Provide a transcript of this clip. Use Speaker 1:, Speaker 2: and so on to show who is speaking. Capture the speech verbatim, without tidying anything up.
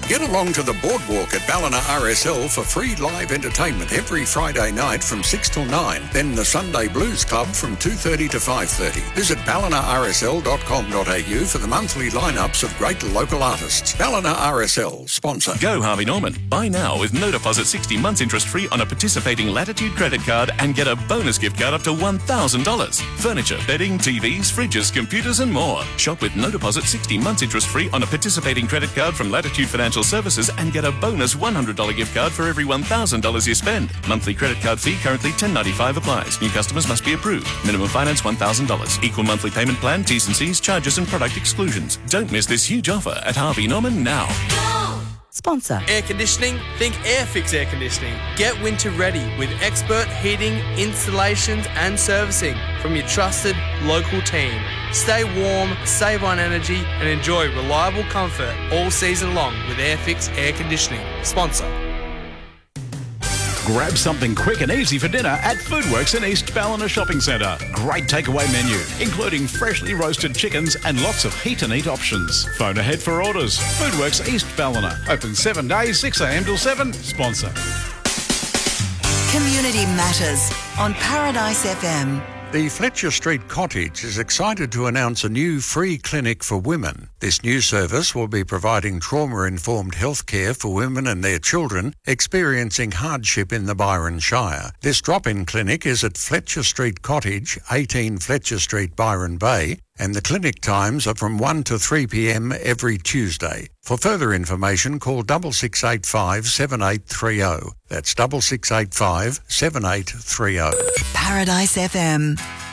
Speaker 1: Get along to the Boardwalk at Ballina R S L for free live entertainment every Friday night from six till nine. Then the Sunday Blues Club from two thirty to five thirty. Visit ballina r s l dot com dot a u for the monthly lineups of great local artists. Ballina R S L, sponsor.
Speaker 2: Go Harvey Norman. Buy now with no deposit sixty months interest free on a participating Latitude credit card and get a bonus gift card up to one thousand dollars. Furniture, bedding, T Vs, fridges, computers and more. Shop with no deposit sixty months interest free on a participating credit card from Latitude Financial Services and get a bonus one hundred dollars gift card for every one thousand dollars you spend. Monthly credit card fee currently ten dollars ninety-five applies. New customers must be approved. Minimum finance one thousand dollars. Equal monthly payment plan, T's and C's, charges and product exclusions. Don't miss this huge offer at Harvey Norman now.
Speaker 3: Sponsor.
Speaker 4: Air conditioning? Think Airfix Air Conditioning. Get winter ready with expert heating, installations and servicing from your trusted local team. Stay warm, save on energy and enjoy reliable comfort all season long with Airfix Air Conditioning. Sponsor.
Speaker 5: Grab something quick and easy for dinner at Foodworks in East Ballina Shopping Centre. Great takeaway menu, including freshly roasted chickens and lots of heat and eat options. Phone ahead for orders. Foodworks East Ballina. Open seven days, six a m till seven. Sponsor.
Speaker 3: Community Matters on Paradise F M.
Speaker 1: The Fletcher Street Cottage is excited to announce a new free clinic for women. This new service will be providing trauma-informed healthcare for women and their children experiencing hardship in the Byron Shire. This drop-in clinic is at Fletcher Street Cottage, eighteen Fletcher Street, Byron Bay, and the clinic times are from one to three p m every Tuesday. For further information, call six six eight five, seven eight three zero. That's six six eight five, seven eight three zero.
Speaker 3: Paradise F M.